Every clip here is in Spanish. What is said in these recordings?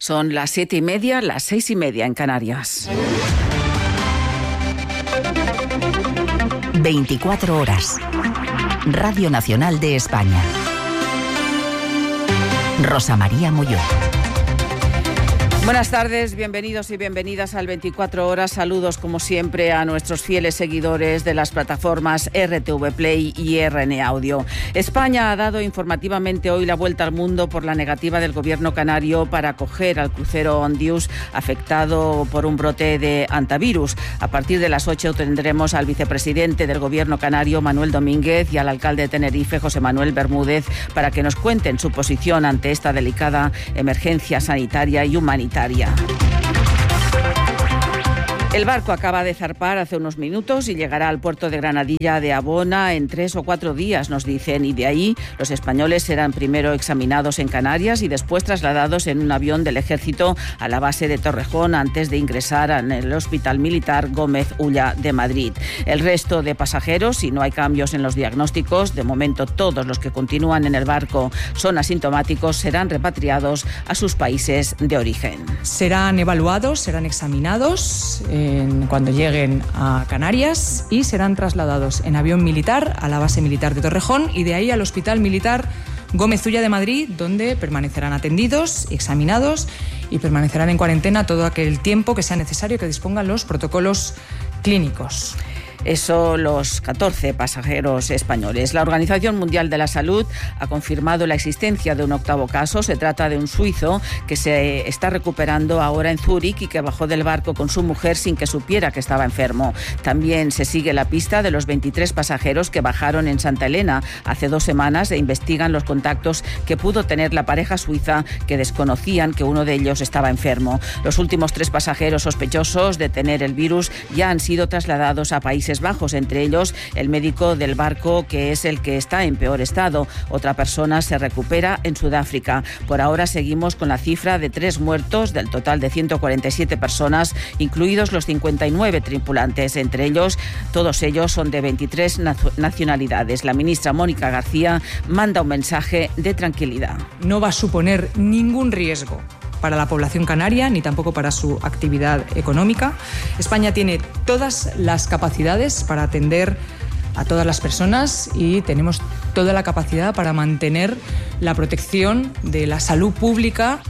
Son las 7:30, las 6:30 en Canarias. 24 horas. Radio Nacional de España. Rosa María Molló. Buenas tardes, bienvenidos y bienvenidas al 24 horas. Saludos como siempre a nuestros fieles seguidores de las plataformas RTV Play y RN Audio. España ha dado informativamente hoy la vuelta al mundo por la negativa del gobierno canario para acoger al crucero Ondius afectado por un brote de hantavirus. A partir de las 8 tendremos al vicepresidente del gobierno canario, Manuel Domínguez, y al alcalde de Tenerife, José Manuel Bermúdez, para que nos cuenten su posición ante esta delicada emergencia sanitaria y humanitaria. El barco acaba de zarpar hace unos minutos y llegará al puerto de Granadilla de Abona en 3 o 4 días, nos dicen, y de ahí los españoles serán primero examinados en Canarias y después trasladados en un avión del Ejército a la base de Torrejón antes de ingresar en el Hospital Militar Gómez Ulla de Madrid. El resto de pasajeros, si no hay cambios en los diagnósticos, de momento todos los que continúan en el barco son asintomáticos, serán repatriados a sus países de origen. Serán evaluados, serán examinados cuando lleguen a Canarias y serán trasladados en avión militar a la base militar de Torrejón y de ahí al Hospital Militar Gómez Ulla de Madrid, donde permanecerán atendidos, examinados y permanecerán en cuarentena todo aquel tiempo que sea necesario que dispongan los protocolos clínicos. Eso los 14 pasajeros españoles. La Organización Mundial de la Salud ha confirmado la existencia de un octavo caso. Se trata de un suizo que se está recuperando ahora en Zúrich y que bajó del barco con su mujer sin que supiera que estaba enfermo. También se sigue la pista de los 23 pasajeros que bajaron en Santa Elena hace 2 semanas e investigan los contactos que pudo tener la pareja suiza, que desconocían que uno de ellos estaba enfermo. Los últimos 3 pasajeros sospechosos de tener el virus ya han sido trasladados a Países Bajos, entre ellos el médico del barco, que es el que está en peor estado. Otra persona se recupera en Sudáfrica. Por ahora seguimos con la cifra de 3 muertos del total de 147 personas, incluidos los 59 tripulantes. Entre ellos, todos ellos son de 23 nacionalidades. La ministra Mónica García manda un mensaje de tranquilidad. No va a suponer ningún riesgo para la población canaria, ni tampoco para su actividad económica. España tiene todas las capacidades para atender a todas las personas y tenemos toda la capacidad para mantener la protección de la salud pública.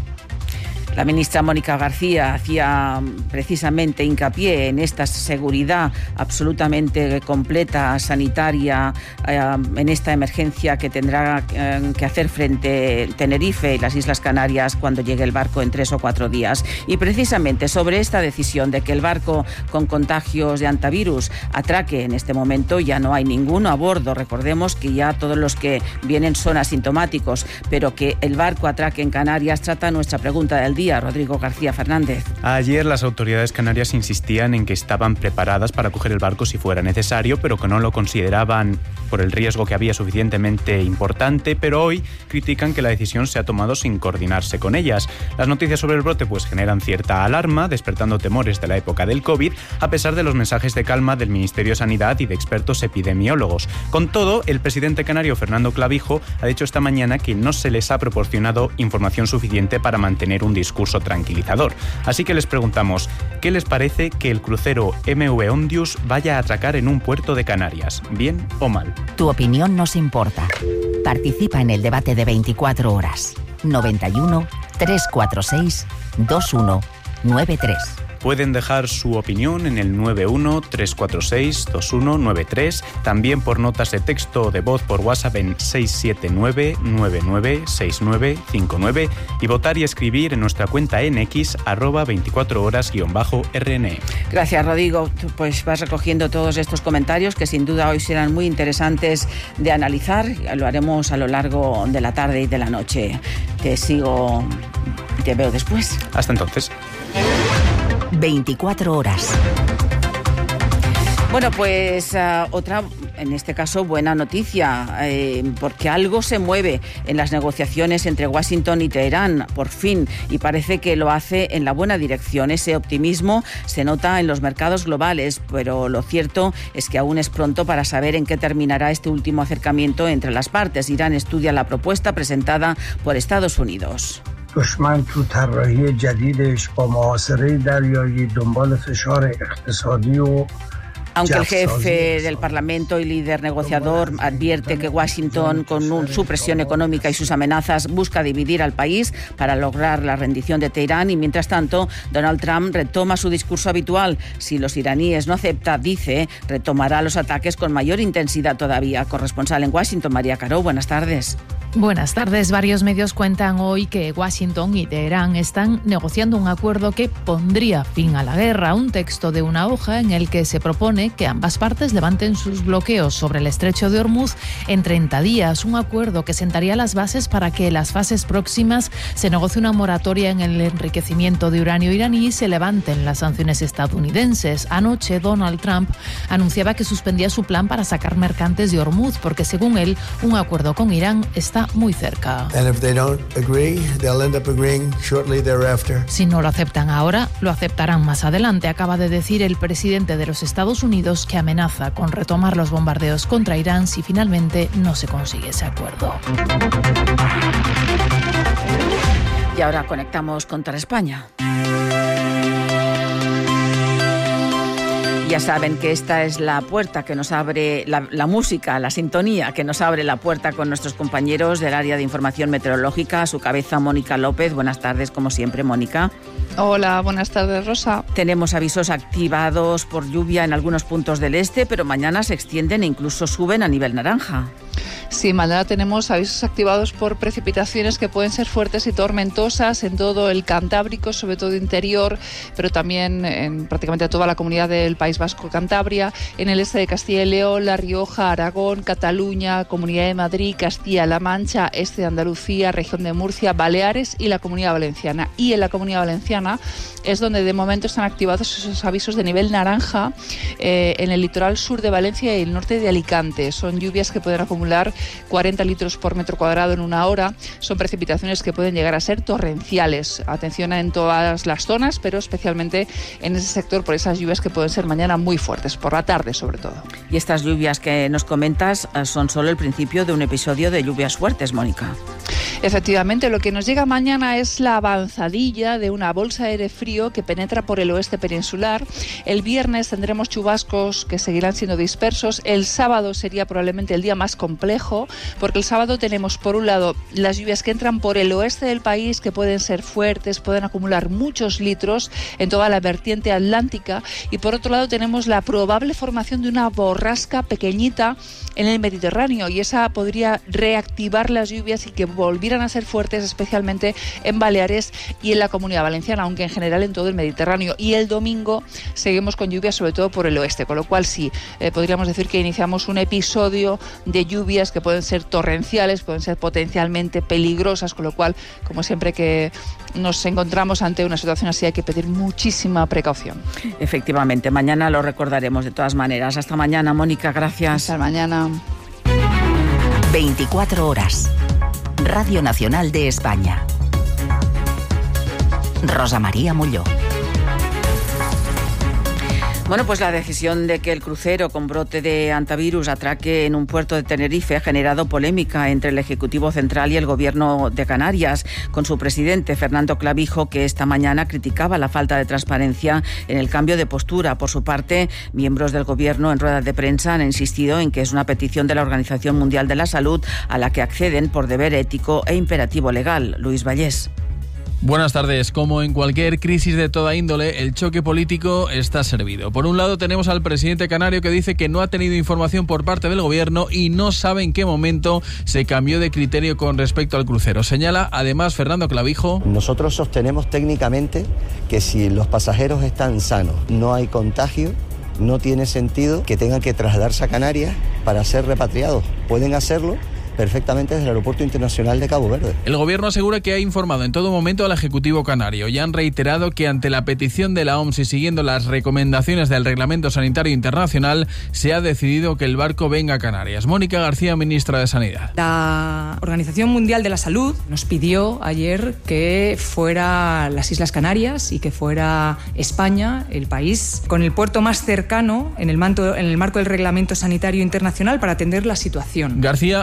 La ministra Mónica García hacía precisamente hincapié en esta seguridad absolutamente completa, sanitaria, en esta emergencia que tendrá que hacer frente Tenerife y las Islas Canarias cuando llegue el barco en 3 o 4 días. Y precisamente sobre esta decisión de que el barco con contagios de hantavirus atraque en este momento, ya no hay ninguno a bordo. Recordemos que ya todos los que vienen son asintomáticos, pero que el barco atraque en Canarias trata nuestra pregunta del día. Rodrigo García Fernández. Ayer las autoridades canarias insistían en que estaban preparadas para coger el barco si fuera necesario, pero que no lo consideraban por el riesgo que había suficientemente importante, pero hoy critican que la decisión se ha tomado sin coordinarse con ellas. Las noticias sobre el brote generan cierta alarma, despertando temores de la época del COVID, a pesar de los mensajes de calma del Ministerio de Sanidad y de expertos epidemiólogos. Con todo, el presidente canario Fernando Clavijo ha dicho esta mañana que no se les ha proporcionado información suficiente para mantener un discurso tranquilizador. Así que les preguntamos, ¿qué les parece que el crucero MV Ondius vaya a atracar en un puerto de Canarias? ¿Bien o mal? Tu opinión nos importa. Participa en el debate de 24 horas. 91 346 2193. Pueden dejar su opinión en el 91-346-2193, también por notas de texto o de voz por WhatsApp en 679-996959 y votar y escribir en nuestra cuenta en X, @24horas_RN. Gracias, Rodrigo. Pues vas recogiendo todos estos comentarios que sin duda hoy serán muy interesantes de analizar. Lo haremos a lo largo de la tarde y de la noche. Te sigo, te veo después. Hasta entonces. 24 horas. Bueno, pues otra, en este caso, buena noticia, porque algo se mueve en las negociaciones entre Washington y Teherán, por fin, y parece que lo hace en la buena dirección. Ese optimismo se nota en los mercados globales, pero lo cierto es que aún es pronto para saber en qué terminará este último acercamiento entre las partes. Irán estudia la propuesta presentada por Estados Unidos. دشمن تو طراحی جدیدش با محاصره دریایی دنبال فشار اقتصادی و Aunque el jefe del Parlamento y líder negociador advierte que Washington, con su presión económica y sus amenazas, busca dividir al país para lograr la rendición de Teherán, y mientras tanto Donald Trump retoma su discurso habitual. Si los iraníes no aceptan, dice, retomará los ataques con mayor intensidad todavía. Corresponsal en Washington, María Caro, buenas tardes. Buenas tardes. Varios medios cuentan hoy que Washington y Teherán están negociando un acuerdo que pondría fin a la guerra, un texto de una hoja en el que se propone que ambas partes levanten sus bloqueos sobre el estrecho de Hormuz en 30 días, un acuerdo que sentaría las bases para que en las fases próximas se negocie una moratoria en el enriquecimiento de uranio iraní y se levanten las sanciones estadounidenses. Anoche Donald Trump anunciaba que suspendía su plan para sacar mercantes de Hormuz porque, según él, un acuerdo con Irán está muy cerca. Si no lo aceptan ahora, lo aceptarán más adelante, acaba de decir el presidente de los Estados Unidos, que amenaza con retomar los bombardeos contra Irán si finalmente no se consigue ese acuerdo. Y ahora conectamos contra España. Ya saben que esta es la puerta que nos abre, la música, la sintonía que nos abre la puerta con nuestros compañeros del área de información meteorológica. A su cabeza, Mónica López. Buenas tardes, como siempre, Mónica. Hola, buenas tardes, Rosa. Tenemos avisos activados por lluvia en algunos puntos del este, pero mañana se extienden e incluso suben a nivel naranja. Sí, mañana tenemos avisos activados por precipitaciones que pueden ser fuertes y tormentosas en todo el Cantábrico, sobre todo interior, pero también en prácticamente toda la comunidad del País Vasco, Cantabria, en el este de Castilla y León, La Rioja, Aragón, Cataluña, Comunidad de Madrid, Castilla-La Mancha, este de Andalucía, región de Murcia, Baleares y la Comunidad Valenciana. Y en la Comunidad Valenciana es donde de momento están activados esos avisos de nivel naranja en el litoral sur de Valencia y el norte de Alicante. Son lluvias que pueden acumular 40 litros por metro cuadrado en una hora. Son precipitaciones que pueden llegar a ser torrenciales. Atención en todas las zonas, pero especialmente en ese sector por esas lluvias que pueden ser mañana muy fuertes, por la tarde sobre todo. Y estas lluvias que nos comentas son solo el principio de un episodio de lluvias fuertes, Mónica. Efectivamente, lo que nos llega mañana es la avanzadilla de una bolsa de aire frío que penetra por el oeste peninsular. El viernes tendremos chubascos que seguirán siendo dispersos. El sábado sería probablemente el día más complejo, porque el sábado tenemos, por un lado, las lluvias que entran por el oeste del país, que pueden ser fuertes, pueden acumular muchos litros en toda la vertiente atlántica, y por otro lado tenemos la probable formación de una borrasca pequeñita en el Mediterráneo, y esa podría reactivar las lluvias y que volvieran a ser fuertes, especialmente en Baleares y en la Comunidad Valenciana, aunque en general en todo el Mediterráneo. Y el domingo seguimos con lluvias sobre todo por el oeste, con lo cual sí, podríamos decir que iniciamos un episodio de lluvias que pueden ser torrenciales, pueden ser potencialmente peligrosas, con lo cual, como siempre que nos encontramos ante una situación así, hay que pedir muchísima precaución. Efectivamente, mañana lo recordaremos de todas maneras. Hasta mañana, Mónica, gracias. Hasta mañana. 24 horas. Radio Nacional de España. Rosa María Molló. Bueno, pues la decisión de que el crucero con brote de antivirus atraque en un puerto de Tenerife ha generado polémica entre el Ejecutivo Central y el Gobierno de Canarias, con su presidente, Fernando Clavijo, que esta mañana criticaba la falta de transparencia en el cambio de postura. Por su parte, miembros del Gobierno en ruedas de prensa han insistido en que es una petición de la Organización Mundial de la Salud a la que acceden por deber ético e imperativo legal. Luis Vallés. Buenas tardes. Como en cualquier crisis de toda índole, el choque político está servido. Por un lado tenemos al presidente canario que dice que no ha tenido información por parte del gobierno y no sabe en qué momento se cambió de criterio con respecto al crucero. Señala además Fernando Clavijo. Nosotros sostenemos técnicamente que si los pasajeros están sanos, no hay contagio, no tiene sentido que tengan que trasladarse a Canarias para ser repatriados. Pueden hacerlo perfectamente desde el Aeropuerto Internacional de Cabo Verde. El gobierno asegura que ha informado en todo momento al Ejecutivo canario y han reiterado que ante la petición de la OMS y siguiendo las recomendaciones del Reglamento Sanitario Internacional se ha decidido que el barco venga a Canarias. Mónica García, ministra de Sanidad. La Organización Mundial de la Salud nos pidió ayer que fuera las Islas Canarias y que fuera España el país con el puerto más cercano en el marco del Reglamento Sanitario Internacional para atender la situación. García ha insistido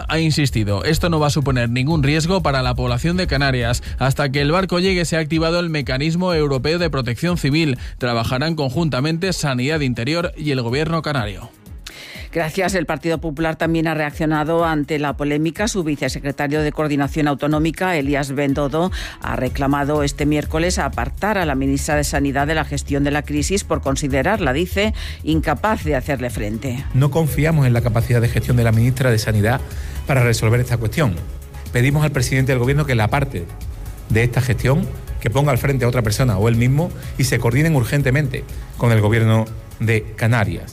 insistido, esto no va a suponer ningún riesgo para la población de Canarias. Hasta que el barco llegue se ha activado el Mecanismo Europeo de Protección Civil. Trabajarán conjuntamente Sanidad Interior y el Gobierno canario. Gracias. El Partido Popular también ha reaccionado ante la polémica. Su vicesecretario de Coordinación Autonómica, Elías Bendodo, ha reclamado este miércoles apartar a la ministra de Sanidad de la gestión de la crisis por considerarla, dice, incapaz de hacerle frente. No confiamos en la capacidad de gestión de la ministra de Sanidad para resolver esta cuestión. Pedimos al presidente del Gobierno que la aparte de esta gestión, que ponga al frente a otra persona o él mismo y se coordinen urgentemente con el Gobierno de Canarias.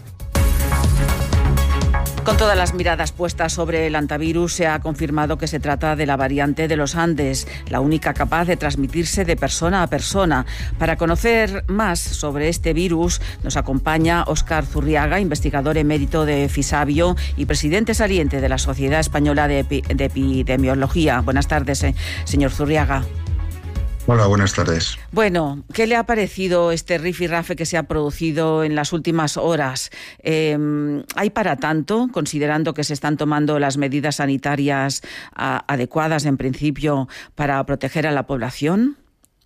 Con todas las miradas puestas sobre el antivirus, se ha confirmado que se trata de la variante de los Andes, la única capaz de transmitirse de persona a persona. Para conocer más sobre este virus, nos acompaña Óscar Zurriaga, investigador emérito de Fisabio y presidente saliente de la Sociedad Española de Epidemiología. Buenas tardes, señor Zurriaga. Hola, buenas tardes. Bueno, ¿qué le ha parecido este rifirrafe que se ha producido en las últimas horas? ¿Hay para tanto, considerando que se están tomando las medidas sanitarias adecuadas, en principio, para proteger a la población?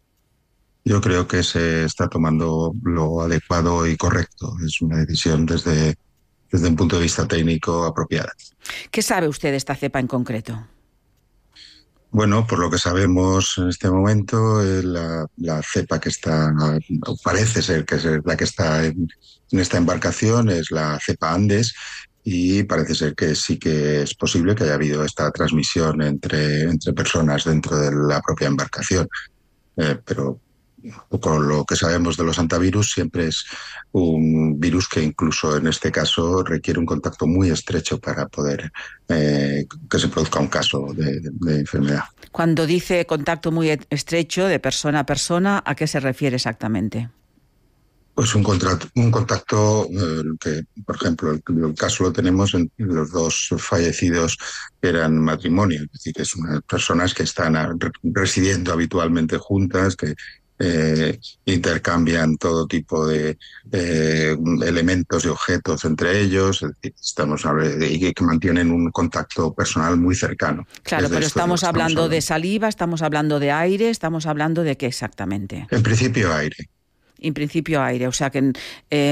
Yo creo que se está tomando lo adecuado y correcto. Es una decisión desde un punto de vista técnico apropiada. ¿Qué sabe usted de esta cepa en concreto? Bueno, por lo que sabemos en este momento, la cepa que está, parece ser que es la que está en esta embarcación, es la cepa Andes, y parece ser que sí que es posible que haya habido esta transmisión entre personas dentro de la propia embarcación. Pero con lo que sabemos de los antivirus, siempre es un virus que incluso en este caso requiere un contacto muy estrecho para poder que se produzca un caso de enfermedad. Cuando dice contacto muy estrecho de persona a persona, ¿a qué se refiere exactamente? Pues un contacto que, por ejemplo, el caso lo tenemos en los dos fallecidos que eran matrimonio, es decir, que son unas personas que están residiendo habitualmente juntas, que intercambian todo tipo de elementos y objetos entre ellos, es decir, estamos hablando y que mantienen un contacto personal muy cercano. Claro, pero estamos hablando de saliva, estamos hablando de aire, estamos hablando de qué exactamente. En principio aire. En principio aire, o sea que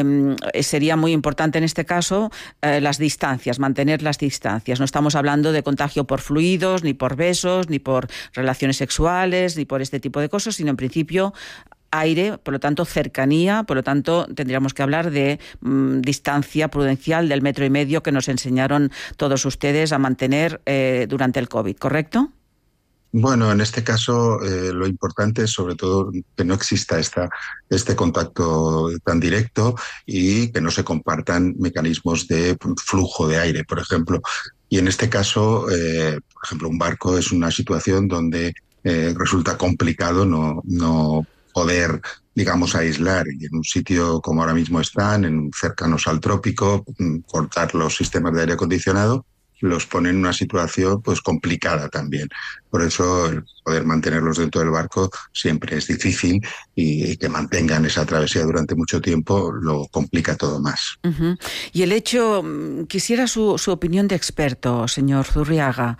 sería muy importante en este caso las distancias, mantener las distancias. No estamos hablando de contagio por fluidos, ni por besos, ni por relaciones sexuales, ni por este tipo de cosas, sino en principio aire, por lo tanto cercanía, por lo tanto tendríamos que hablar de distancia prudencial del 1,5 metros que nos enseñaron todos ustedes a mantener durante el COVID, ¿correcto? Bueno, en este caso lo importante es sobre todo que no exista este contacto tan directo y que no se compartan mecanismos de flujo de aire, por ejemplo. Y en este caso, por ejemplo, un barco es una situación donde resulta complicado no poder, digamos, aislar, y en un sitio como ahora mismo están, cercanos al trópico, cortar los sistemas de aire acondicionado, los pone en una situación pues complicada también. Por eso el poder mantenerlos dentro del barco siempre es difícil, y que mantengan esa travesía durante mucho tiempo lo complica todo más. Uh-huh. Y el hecho, quisiera su opinión de experto, señor Zurriaga.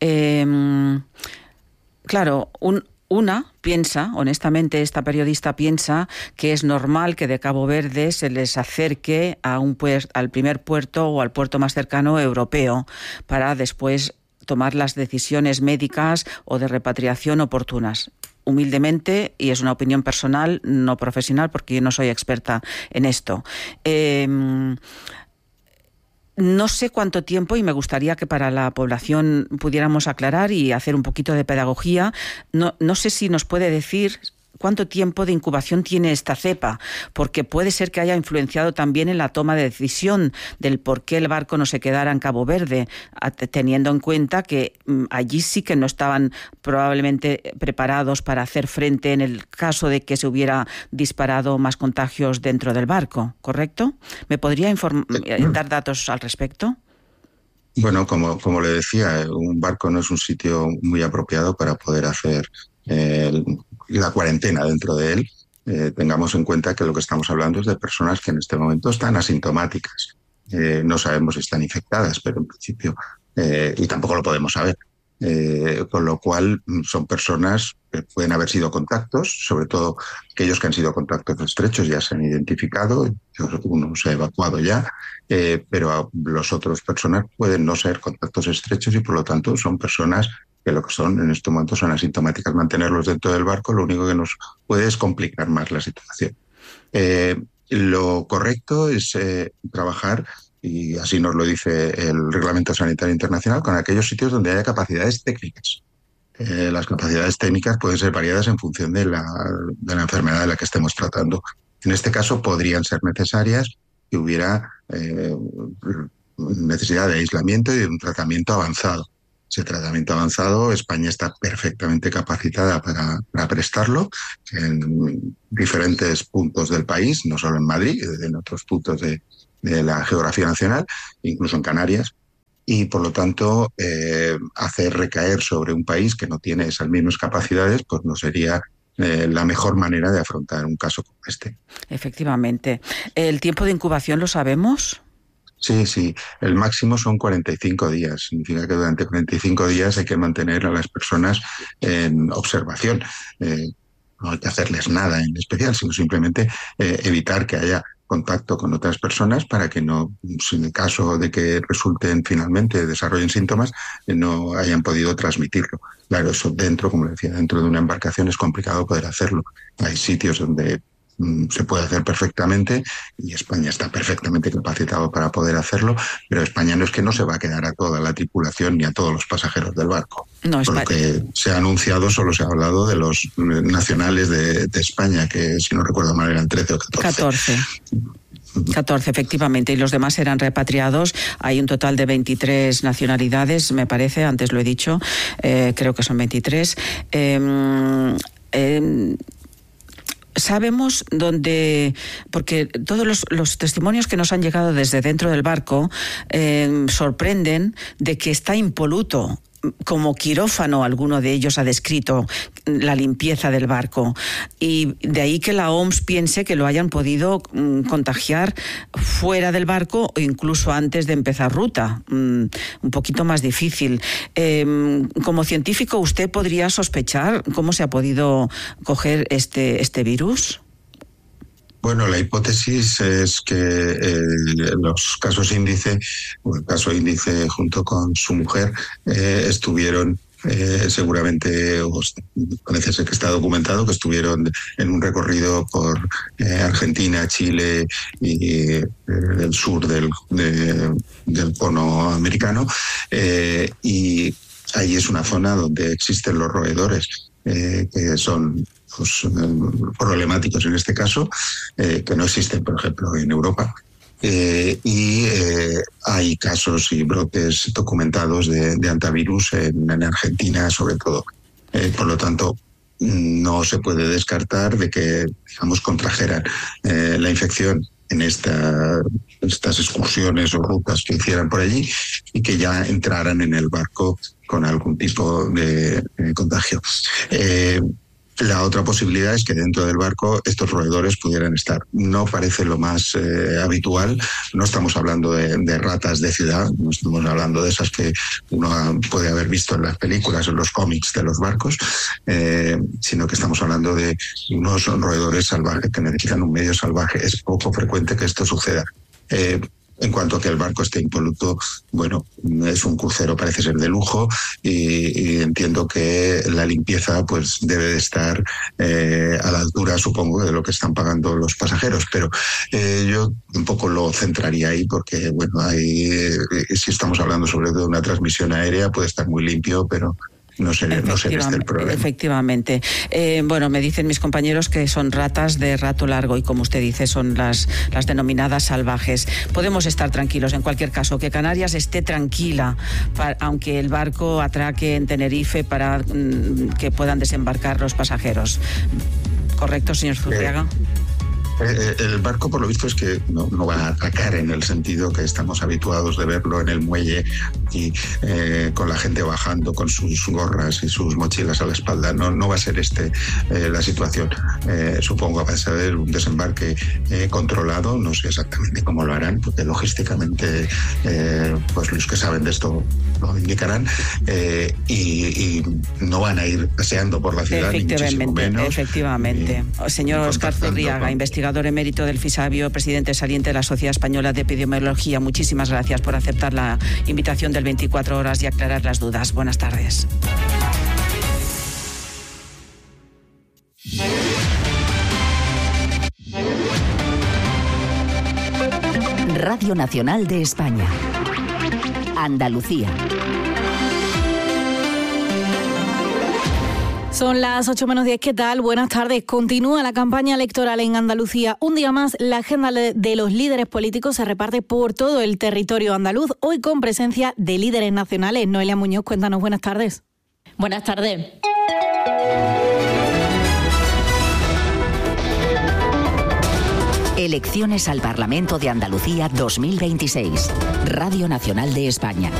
Claro, honestamente, esta periodista piensa que es normal que de Cabo Verde se les acerque al primer puerto o al puerto más cercano europeo para después tomar las decisiones médicas o de repatriación oportunas. Humildemente, y es una opinión personal, no profesional, porque yo no soy experta en esto. No sé cuánto tiempo, y me gustaría que para la población pudiéramos aclarar y hacer un poquito de pedagogía. No sé si nos puede decir cuánto tiempo de incubación tiene esta cepa, porque puede ser que haya influenciado también en la toma de decisión del por qué el barco no se quedara en Cabo Verde, teniendo en cuenta que allí sí que no estaban probablemente preparados para hacer frente en el caso de que se hubiera disparado más contagios dentro del barco, ¿correcto? ¿Me podría dar datos al respecto? Bueno, como le decía, un barco no es un sitio muy apropiado para poder hacer la cuarentena dentro de él. Tengamos en cuenta que lo que estamos hablando es de personas que en este momento están asintomáticas. No sabemos si están infectadas, pero en principio y tampoco lo podemos saber. Con lo cual son personas que pueden haber sido contactos, sobre todo aquellos que han sido contactos estrechos ya se han identificado, uno se ha evacuado ya, pero los otros personas pueden no ser contactos estrechos y por lo tanto son personas que lo que son en este momento son asintomáticas. Mantenerlos dentro del barco lo único que nos puede es complicar más la situación. Lo correcto es trabajar, y así nos lo dice el Reglamento Sanitario Internacional, con aquellos sitios donde haya capacidades técnicas. Las capacidades técnicas pueden ser variadas en función de la enfermedad de la que estemos tratando. En este caso podrían ser necesarias que hubiera necesidad de aislamiento y de un tratamiento avanzado. Ese tratamiento avanzado, España está perfectamente capacitada para prestarlo en diferentes puntos del país, no solo en Madrid, en otros puntos de la geografía nacional, incluso en Canarias, y por lo tanto hacer recaer sobre un país que no tiene esas mismas capacidades pues no sería la mejor manera de afrontar un caso como este. Efectivamente. ¿El tiempo de incubación lo sabemos? Sí, el máximo son 45 días. Significa que durante 45 días hay que mantener a las personas en observación. No hay que hacerles nada en especial, sino simplemente evitar que haya contacto con otras personas para que no, en el caso de que resulten finalmente, desarrollen síntomas, no hayan podido transmitirlo. Claro, eso dentro, como decía, dentro de una embarcación es complicado poder hacerlo. Hay sitios donde se puede hacer perfectamente y España está perfectamente capacitado para poder hacerlo, pero España no es que no se va a quedar a toda la tripulación ni a todos los pasajeros del barco. No, por lo que se ha anunciado, solo se ha hablado de los nacionales de España, que si no recuerdo mal eran 13 o 14. 14, efectivamente, y los demás eran repatriados. Hay un total de 23 nacionalidades, me parece, antes lo he dicho, creo que son 23. Sabemos dónde, porque todos los testimonios que nos han llegado desde dentro del barco sorprenden de que está impoluto. Como quirófano, alguno de ellos ha descrito la limpieza del barco. Y de ahí que la OMS piense que lo hayan podido contagiar fuera del barco o incluso antes de empezar ruta. Un poquito más difícil. Como científico, ¿usted podría sospechar cómo se ha podido coger este virus? Bueno, la hipótesis es que los casos índice, o el caso índice junto con su mujer, estuvieron seguramente, parece ser que está documentado, que estuvieron en un recorrido por Argentina, Chile y el sur del cono americano, y ahí es una zona donde existen los roedores, que son problemáticos en este caso, que no existen, por ejemplo, en Europa. Y hay casos y brotes documentados de antivirus en Argentina, sobre todo. Por lo tanto, no se puede descartar de que, digamos, contrajeran la infección en estas excursiones o rutas que hicieran por allí y que ya entraran en el barco con algún tipo de contagio. La otra posibilidad es que dentro del barco estos roedores pudieran estar. No parece lo más habitual. No estamos hablando de ratas de ciudad, no estamos hablando de esas que uno puede haber visto en las películas o en los cómics de los barcos, sino que estamos hablando de unos roedores salvajes que necesitan un medio salvaje. Es poco frecuente que esto suceda. En cuanto a que el barco esté impoluto, bueno, es un crucero, parece ser de lujo, y entiendo que la limpieza pues debe de estar a la altura, supongo, de lo que están pagando los pasajeros. Pero yo un poco lo centraría ahí porque, bueno, si estamos hablando sobre todo de una transmisión aérea, puede estar muy limpio, pero no sé este el problema. Efectivamente. Bueno, me dicen mis compañeros que son ratas de rato largo y, como usted dice, son las denominadas salvajes. Podemos estar tranquilos. En cualquier caso, que Canarias esté tranquila, aunque el barco atraque en Tenerife para que puedan desembarcar los pasajeros. ¿Correcto, señor Zurriaga? El barco, por lo visto, es que no va a atracar en el sentido que estamos habituados de verlo en el muelle y con la gente bajando con sus gorras y sus mochilas a la espalda. No va a ser la situación. Supongo que va a ser un desembarque controlado. No sé exactamente cómo lo harán, porque logísticamente pues los que saben de esto lo indicarán, y no van a ir paseando por la ciudad, ni muchísimo menos. Efectivamente. Señor Óscar Zurriaga, investigador emérito del FISABIO, presidente saliente de la Sociedad Española de Epidemiología, muchísimas gracias por aceptar la invitación del 24 horas y aclarar las dudas. Buenas tardes. Radio Nacional de España. Andalucía. Son las 8:10. ¿Qué tal? Buenas tardes. Continúa la campaña electoral en Andalucía. Un día más, la agenda de los líderes políticos se reparte por todo el territorio andaluz, hoy con presencia de líderes nacionales. Noelia Muñoz, cuéntanos. Buenas tardes. Buenas tardes. Elecciones al Parlamento de Andalucía 2026. Radio Nacional de España.